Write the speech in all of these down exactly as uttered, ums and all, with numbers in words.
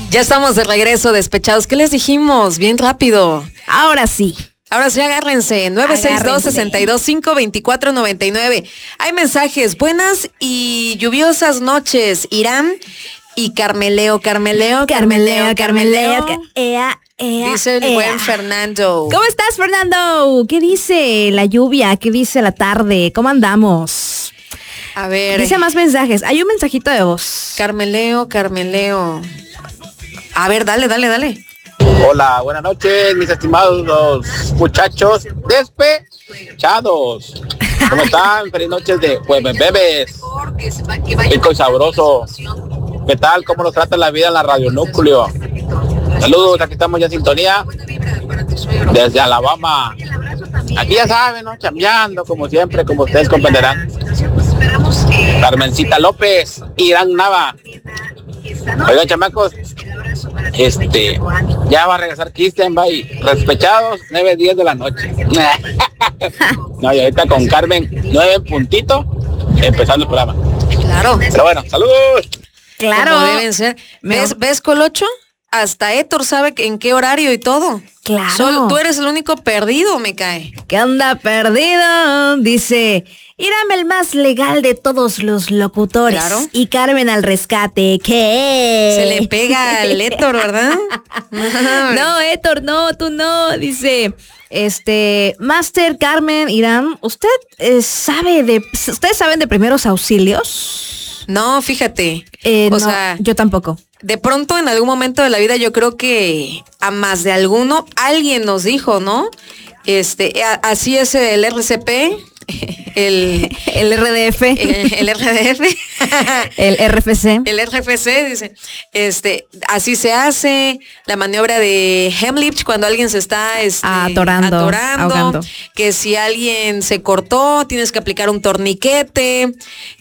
Ya estamos de regreso, despechados. ¿Qué les dijimos? Bien rápido. Ahora sí. Ahora sí, agárrense. nueve seis dos, seis dos cinco, dos cuatro nueve nueve. Hay mensajes. Buenas y lluviosas noches. Irán y Carmeleo, Carmeleo, Carmeleo, Carmeleo. Carmeleo. Ea, ea, Dice el ea. buen Fernando. ¿Cómo estás, Fernando? ¿Qué dice la lluvia? ¿Qué dice la tarde? ¿Cómo andamos? A ver. Dice más mensajes. Hay un mensajito de voz. Carmeleo, Carmeleo. A ver, dale, dale, dale. Hola, buenas noches, mis estimados muchachos despechados. ¿Cómo están? Feliz noches de jueves, bebés. Rico y sabroso. ¿Qué tal? ¿Cómo nos trata la vida en la Radio Núcleo? Saludos, aquí estamos ya en sintonía. Desde Alabama. Aquí ya saben, ¿no? Chambeando, como siempre, como ustedes comprenderán. Carmencita López, Irán Nava. Oigan, chamacos, este, ya va a regresar Cristian, bye. Despechados, nueve, diez de la noche. No, y ahorita con Carmen, nueve en puntito, empezando el programa. Claro. Pero bueno, saludos. Claro. Como deben ser. ¿Ves, ¿Ves, Colocho? Hasta Héctor sabe en qué horario y todo. Claro. Solo tú eres el único perdido, me cae. ¿Qué anda perdido? Dice, Irán el más legal de todos los locutores. Claro. Y Carmen al rescate. ¿Qué? Se le pega al Héctor, ¿verdad? No, Héctor, no, tú no. Dice, este, Master Carmen, Irán, ¿usted eh, sabe de, ustedes saben de primeros auxilios? No, fíjate. Eh, o no, sea, yo tampoco. de pronto en algún momento de la vida yo creo que a más de alguno alguien nos dijo, ¿no? Este, a- así es el R C P, el, El R D F. el, el R D F, El R F C. el R F C, dice, este, así se hace la maniobra de Heimlich cuando alguien se está este, Atorando, ahogando. que si alguien se cortó, tienes que aplicar un torniquete,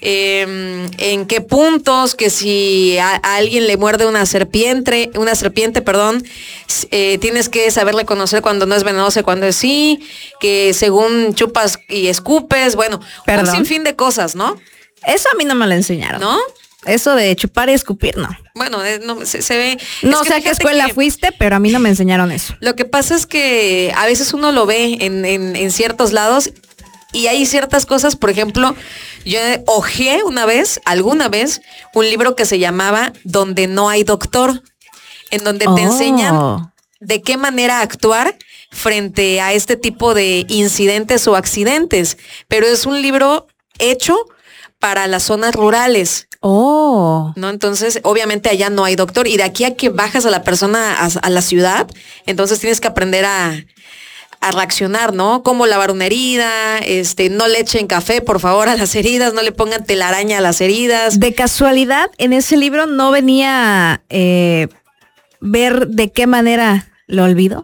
eh, en qué puntos, que si a, a alguien le muerde una serpiente, una serpiente, perdón, eh, tienes que saber reconocer cuando no es venenosa y cuando es sí, que según chupas y escupes, bueno, Perdón. un sinfín de cosas, ¿no? Eso a mí no me lo enseñaron. ¿No? Eso de chupar y escupir, no. Bueno, eh, no, se, se ve... No es sé a qué fíjate escuela que fuiste, pero a mí no me enseñaron eso. Lo que pasa es que a veces uno lo ve en, en, en ciertos lados y hay ciertas cosas, por ejemplo, yo hojeé una vez, alguna vez, un libro que se llamaba Donde no hay doctor, en donde te Oh. enseñan de qué manera actuar frente a este tipo de incidentes o accidentes, pero es un libro hecho para las zonas rurales, Oh. ¿no? Entonces, obviamente allá no hay doctor y de aquí a que bajas a la persona a, a la ciudad, entonces tienes que aprender a, a reaccionar, ¿no? Cómo lavar una herida, este, no le echen café, por favor, a las heridas, no le pongan telaraña a las heridas. De casualidad, en ese libro no venía eh, ver de qué manera lo olvido.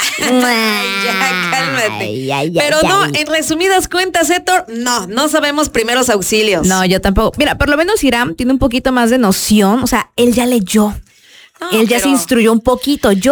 Ya, cálmate. Ay, ay, Pero ay, no, ay. en resumidas cuentas, Héctor, no, no sabemos primeros auxilios. No, yo tampoco. Mira, por lo menos Irán tiene un poquito más de noción. O sea, él ya leyó. No, él ya se pero- instruyó un poquito. Yo